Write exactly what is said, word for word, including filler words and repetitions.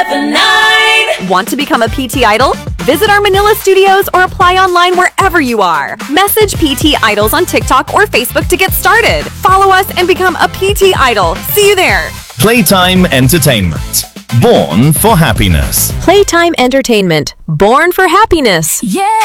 Nine. Want to become a P T Idol? Visit our Manila studios or apply online wherever you are. Message P T Idols on TikTok or Facebook to get started. Follow us and become a P T Idol. See you there. Playtime Entertainment. Born for happiness. Playtime Entertainment. Born for happiness. Yeah.